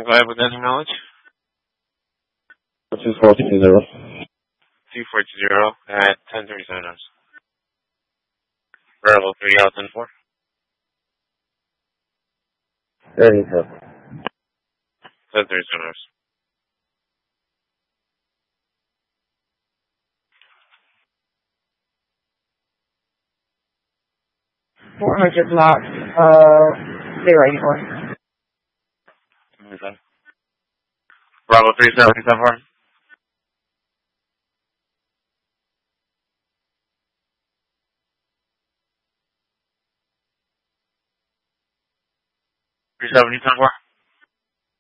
Go ahead with any knowledge. 2420. 2420 at 10:37 hours. Variable 3 out 10-4. There you go. 10:37 hours. $400 blocks, 084. Okay. Bravo 374. $370 10-4.